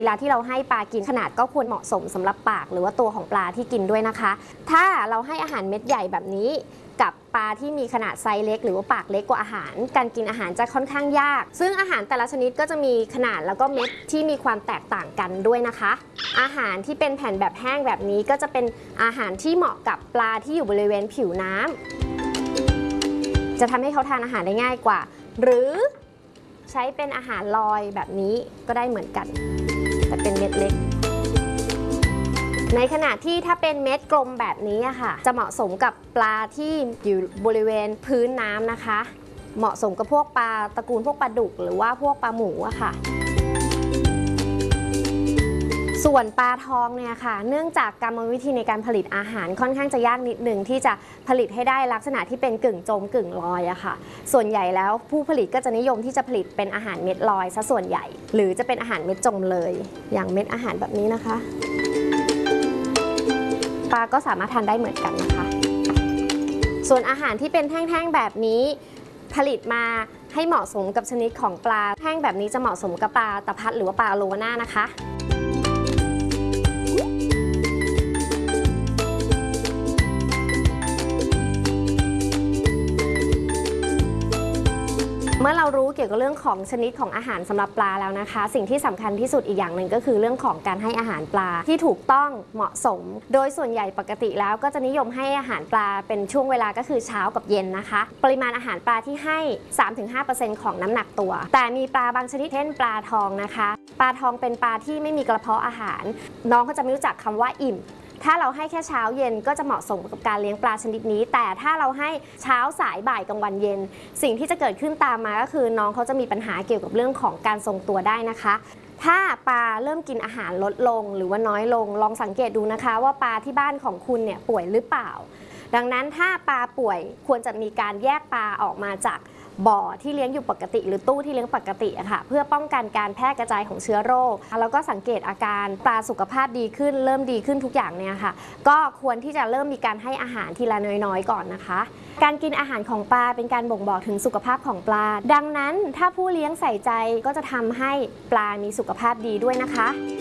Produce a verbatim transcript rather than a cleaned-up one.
เวลาที่เราให้ปลากินขนาดก็ควรเหมาะสมสำหรับปากหรือว่าตัวของปลาที่กินด้วยนะคะ ถ้าเราให้อาหารเม็ดใหญ่แบบนี้กับปลาที่มีขนาดไซส์เล็กหรือว่าปากเล็กกว่าอาหารการกินอาหารจะค่อนข้างยากซึ่งอาหารแต่ละชนิดก็จะมีขนาดแล้วก็เม็ดที่มีความแตกต่างกันด้วยนะคะอาหารที่เป็นแผ่นแบบแห้งแบบนี้ก็จะเป็นอาหารที่เหมาะกับปลาที่อยู่บริเวณผิวน้ำจะทำให้เขาทานอาหารได้ง่ายกว่าหรือใช้เป็นอาหารลอยแบบนี้ก็ได้เหมือนกันแต่เป็นเม็ดเล็กในขณะที่ถ้าเป็นเม็ดกลมแบบนี้อะค่ะจะเหมาะสมกับปลาที่อยู่บริเวณพื้นน้ำนะคะเหมาะสมกับพวกปลาตระกูลพวกปลาดุกหรือว่าพวกปลาหมูอะค่ะส่วนปลาทองเนี่ยค่ะเนื่องจากกรรมวิธีในการผลิตอาหารค่อนข้างจะยากนิดหนึ่งที่จะผลิตให้ได้ลักษณะที่เป็นกึ่งจมกึ่งลอยอะค่ะส่วนใหญ่แล้วผู้ผลิตก็จะนิยมที่จะผลิตเป็นอาหารเม็ดลอยซะส่วนใหญ่หรือจะเป็นอาหารเม็ดจมเลยอย่างเม็ดอาหารแบบนี้นะคะปลาก็สามารถทานได้เหมือนกันนะคะส่วนอาหารที่เป็นแท่งๆแบบนี้ผลิตมาให้เหมาะสมกับชนิดของปลาแท่งแบบนี้จะเหมาะสมกับปลาตะพัดหรือว่าปลาโลวาน่านะคะเมื่อเรารู้เกี่ยวกับเรื่องของชนิดของอาหารสำหรับปลาแล้วนะคะสิ่งที่สำคัญที่สุดอีกอย่างหนึ่งก็คือเรื่องของการให้อาหารปลาที่ถูกต้องเหมาะสมโดยส่วนใหญ่ปกติแล้วก็จะนิยมให้อาหารปลาเป็นช่วงเวลาก็คือเช้ากับเย็นนะคะปริมาณอาหารปลาที่ให้ สามถึงห้าเปอร์เซ็นต์ ของน้ำหนักตัวแต่มีปลาบางชนิดเช่นปลาทองนะคะปลาทองเป็นปลาที่ไม่มีกระเพาะอาหารน้องเขาจะไม่รู้จักคำว่าอิ่มถ้าเราให้แค่เช้าเย็นก็จะเหมาะสมกับการเลี้ยงปลาชนิดนี้แต่ถ้าเราให้เช้าสายบ่ายกลางวันเย็นสิ่งที่จะเกิดขึ้นตามมาก็คือน้องเขาจะมีปัญหาเกี่ยวกับเรื่องของการทรงตัวได้นะคะถ้าปลาเริ่มกินอาหารลดลงหรือว่าน้อยลงลองสังเกตดูนะคะว่าปลาที่บ้านของคุณเนี่ยป่วยหรือเปล่าดังนั้นถ้าปลาป่วยควรจะมีการแยกปลาออกมาจากบ่อที่เลี้ยงอยู่ปกติหรือตู้ที่เลี้ยงปกติอะค่ะเพื่อป้องกันการแพร่กระจายของเชื้อโรคแล้วก็สังเกตอาการปลาสุขภาพดีขึ้นเริ่มดีขึ้นทุกอย่างเนี่ยค่ะก็ควรที่จะเริ่มมีการให้อาหารทีละน้อยๆก่อนนะคะการกินอาหารของปลาเป็นการบ่งบอกถึงสุขภาพของปลาดังนั้นถ้าผู้เลี้ยงใส่ใจก็จะทำให้ปลามีสุขภาพดีด้วยนะคะ